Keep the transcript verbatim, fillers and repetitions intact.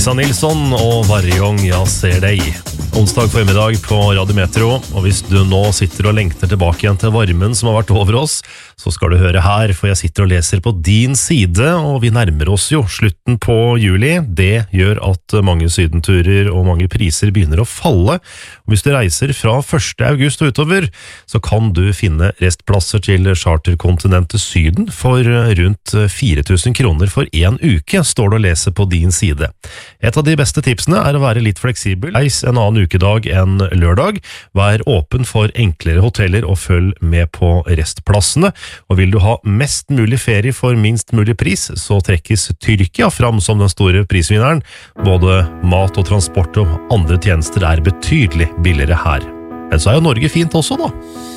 Lisa Nilsson og Varjong, jeg ser deg. Onsdag formiddag på Radio Metro, og hvis du nå sitter og lengter tilbake igjen til varmen som har vært over oss, så skal du høre her, for jeg sitter og leser på din side, og vi nærmer oss jo slutten på juli. Det gjør at mange sydenturer og mange priser begynner å falle. Og hvis du reiser fra første august og utover, så kan du finne restplasser til charterkontinentet Syden for rundt fire tusen kroner for en uke, står det å lese på din side. Et av de beste tipsene er å være litt fleksibel. Reis en annen ukedag enn lørdag. Vær åpen for enklere hoteller og følg med på restplassene. Og vil du ha mest mulig ferie for minst mulig pris, så trekkes Tyrkia fram som den store prisvinneren. Både mat og transport og andre tjenester er betydelig billigere her. Men så er jo Norge fint også da.